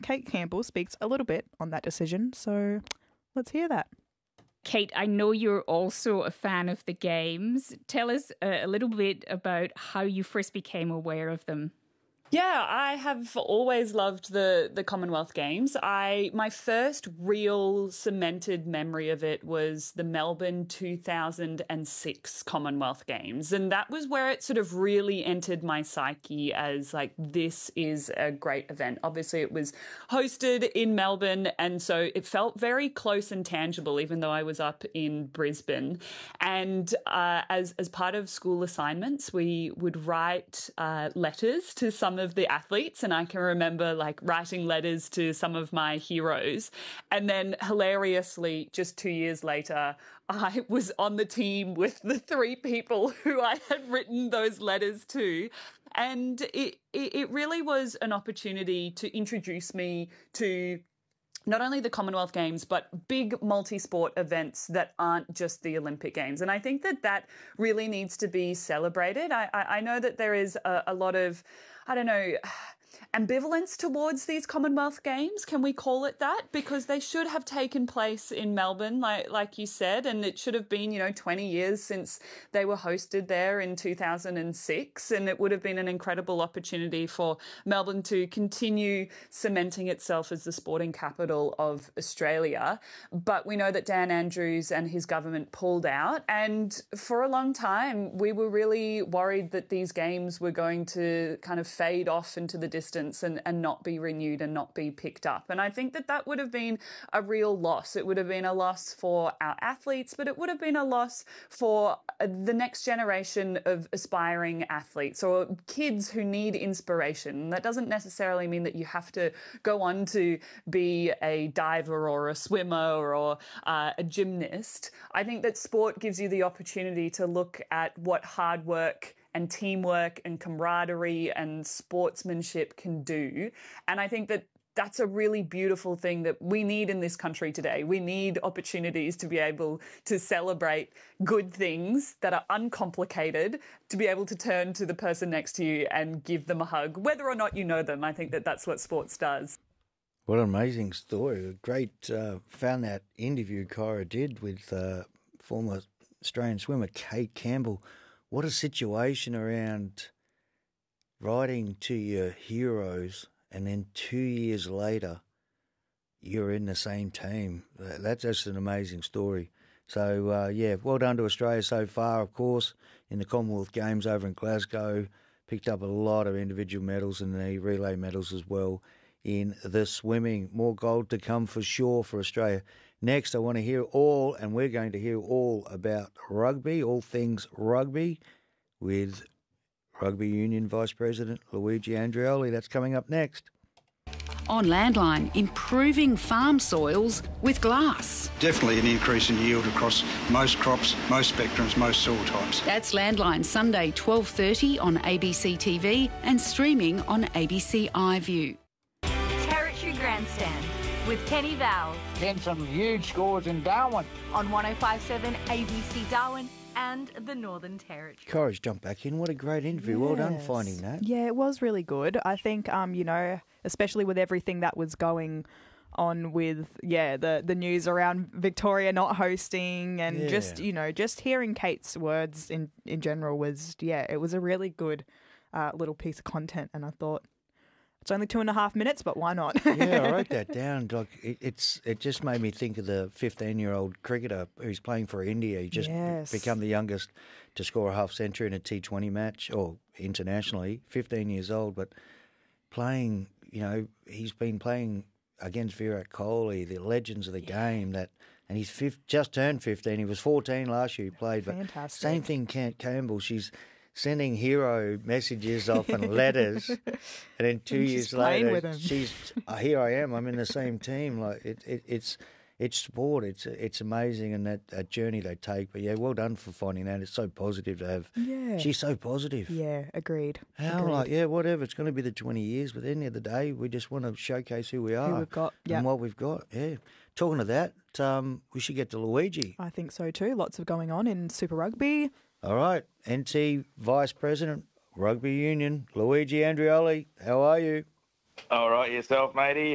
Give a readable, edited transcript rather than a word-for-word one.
Kate Campbell speaks a little bit on that decision, so let's hear that. Kate, I know you're also a fan of the Games. Tell us a little bit about how you first became aware of them. Yeah, I have always loved the Commonwealth Games. My first real cemented memory of it was the Melbourne 2006 Commonwealth Games. And that was where it sort of really entered my psyche as like, this is a great event. Obviously, it was hosted in Melbourne, and so it felt very close and tangible, even though I was up in Brisbane. And as part of school assignments, we would write letters to some of the athletes, and I can remember like writing letters to some of my heroes. And then hilariously, just 2 years later, I was on the team with the 3 people who I had written those letters to. And it really was an opportunity to introduce me to not only the Commonwealth Games, but big multi-sport events that aren't just the Olympic Games. And I think that really needs to be celebrated. I know that there is a lot of, ambivalence towards these Commonwealth Games. Can we call it that? Because they should have taken place in Melbourne, like you said, and it should have been, 20 years since they were hosted there in 2006. And it would have been an incredible opportunity for Melbourne to continue cementing itself as the sporting capital of Australia. But we know that Dan Andrews and his government pulled out. And for a long time, we were really worried that these games were going to kind of fade off into the distance and not be renewed and not be picked up. And I think that would have been a real loss. It would have been a loss for our athletes, but it would have been a loss for the next generation of aspiring athletes or kids who need inspiration. That doesn't necessarily mean that you have to go on to be a diver or a swimmer or a gymnast. I think that sport gives you the opportunity to look at what hard work and teamwork and camaraderie and sportsmanship can do. And I think that that's a really beautiful thing that we need in this country today. We need opportunities to be able to celebrate good things that are uncomplicated, to be able to turn to the person next to you and give them a hug, whether or not you know them. I think that that's what sports does. What an amazing story. Great. Found that interview Kyra did with former Australian swimmer Kate Campbell. What a situation around writing to your heroes and then 2 years later you're in the same team. That's just an amazing story. So, well done to Australia so far, of course, in the Commonwealth Games over in Glasgow. Picked up a lot of individual medals and the relay medals as well in the swimming. More gold to come for sure for Australia. Next, I want to hear we're going to hear all about rugby, all things rugby, with Rugby Union Vice President Luigi Andreoli. That's coming up next. On Landline, improving farm soils with glass. Definitely an increase in yield across most crops, most spectrums, most soil types. That's Landline, Sunday 12:30 on ABC TV and streaming on ABC iView. Territory Grandstand with Kenny Vowles. Then some huge scores in Darwin. On 105.7 ABC Darwin and the Northern Territory. Courage jumped back in. What a great interview. Well done finding that. Yeah, it was really good. I think, especially with everything that was going on with, the news around Victoria not hosting and just hearing Kate's words in general was, it was a really good little piece of content. And I thought, it's only 2.5 minutes, but why not? Yeah, I wrote that down. Like it just made me think of the 15-year-old cricketer who's playing for India. He just become the youngest to score a half century in a T20 match or internationally. 15 years old, but playing. He's been playing against Virat Kohli, the legends of the game. And he's just turned 15. He was 14 last year. He played. Fantastic. But same thing, Kate Campbell. She's sending hero messages off and letters, and then 2 years later, she's here. I am. I'm in the same team. Like it's sport. It's amazing, and that journey they take. But well done for finding that. It's so positive to have. Yeah, she's so positive. Yeah, agreed. Whatever. It's going to be the 20 years, but at the end of the day, we just want to showcase who we are, who we've got, and what we've got. Yeah. Talking of that, we should get to Luigi. I think so too. Lots of going on in Super Rugby. All right, NT Vice President, Rugby Union, Luigi Andreoli, how are you? All right, yourself, matey?